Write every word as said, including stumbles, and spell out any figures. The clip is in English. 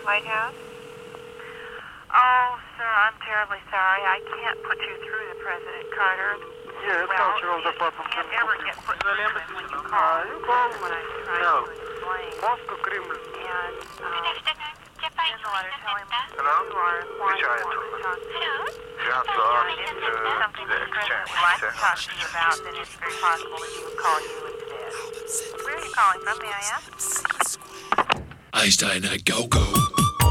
White House? Oh, sir, I'm terribly sorry. I can't put you through to President Carter. Yeah, well, cultural department. You can't ever get put through to him when you call. You call when I try no. to explain. Moscow Kremlin. And, um, in the letter, tell him Hello? you are Which wanting area to to? talk to you. Transfer And if to there's something the that the President exchange. would like to talk to you about, then it's very possible that he would call you instead. Where are you calling from, may I ask? Einstein, go go.